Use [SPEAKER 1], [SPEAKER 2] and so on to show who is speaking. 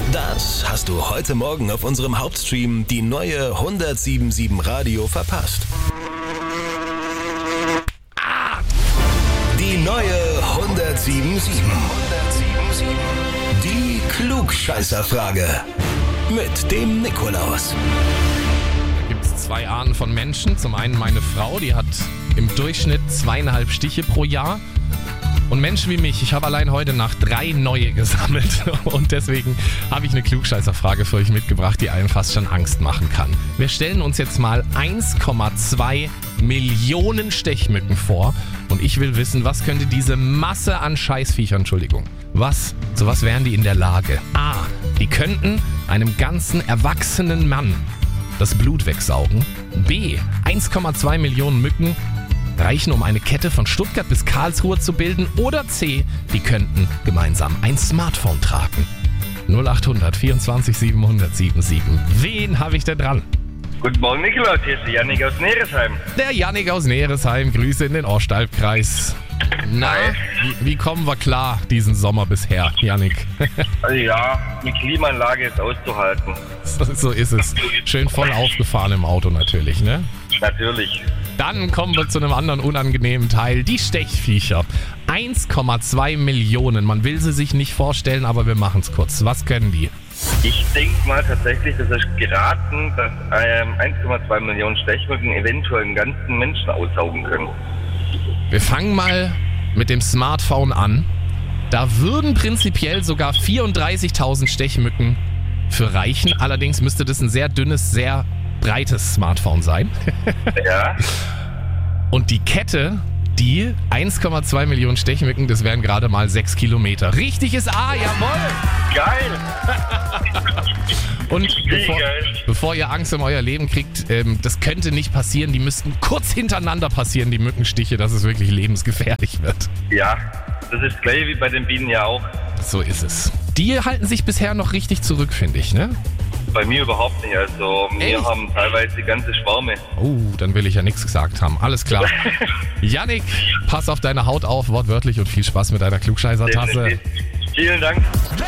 [SPEAKER 1] Das hast du heute Morgen auf unserem Hauptstream die neue 107.7 Radio verpasst. Die neue 107.7. Die Klugscheißerfrage. Mit dem Nikolaus.
[SPEAKER 2] Da gibt es zwei Arten von Menschen. Zum einen meine Frau, die hat im Durchschnitt 2,5 Stiche pro Jahr. Und Menschen wie mich, ich habe allein heute Nacht 3 neue gesammelt. Und deswegen habe ich eine Klugscheißerfrage für euch mitgebracht, die einem fast schon Angst machen kann. Wir stellen uns jetzt mal 1,2 Millionen Stechmücken vor. Und ich will wissen, was könnte diese Masse an Scheißviechern, zu was wären die in der Lage? A. Die könnten einem ganzen erwachsenen Mann das Blut wegsaugen. B. 1,2 Millionen Mücken reichen, um eine Kette von Stuttgart bis Karlsruhe zu bilden. Oder C. Die könnten gemeinsam ein Smartphone tragen. 0800 24 700 77. Wen habe ich denn dran?
[SPEAKER 3] Guten Morgen, Nikolaus. Hier ist der Jannik aus Neresheim.
[SPEAKER 2] Der Jannik aus Neresheim. Grüße in den Ostalbkreis. Na, wie kommen wir klar diesen Sommer bisher, Jannik?
[SPEAKER 3] Ja, die Klimaanlage ist auszuhalten.
[SPEAKER 2] So ist es. Schön voll aufgefahren im Auto natürlich, ne?
[SPEAKER 3] Natürlich.
[SPEAKER 2] Dann kommen wir zu einem anderen unangenehmen Teil. Die Stechviecher. 1,2 Millionen. Man will sie sich nicht vorstellen, aber wir machen es kurz. Was können die?
[SPEAKER 3] Ich denke mal tatsächlich, dass es geraten, dass 1,2 Millionen Stechmücken eventuell einen ganzen Menschen aussaugen können.
[SPEAKER 2] Wir fangen mal mit dem Smartphone an. Da würden prinzipiell sogar 34.000 Stechmücken für reichen. Allerdings müsste das ein sehr dünnes, sehr breites Smartphone sein.
[SPEAKER 3] Ja.
[SPEAKER 2] Und die Kette, die 1,2 Millionen Stechmücken, das wären gerade mal 6 Kilometer. Richtig ist A, jawohl!
[SPEAKER 3] Geil!
[SPEAKER 2] Und bevor ihr Angst um euer Leben kriegt, das könnte nicht passieren. Die müssten kurz hintereinander passieren, die Mückenstiche, dass es wirklich lebensgefährlich wird.
[SPEAKER 3] Ja, das ist gleich wie bei den Bienen ja auch.
[SPEAKER 2] So ist es. Die halten sich bisher noch richtig zurück, finde ich, ne?
[SPEAKER 3] Bei mir überhaupt nicht. Also wir haben teilweise ganze Schwärme.
[SPEAKER 2] Oh, dann will ich ja nichts gesagt haben. Alles klar. Jannik, pass auf deine Haut auf, wortwörtlich, und viel Spaß mit deiner Klugscheißer-Tasse.
[SPEAKER 3] Vielen Dank.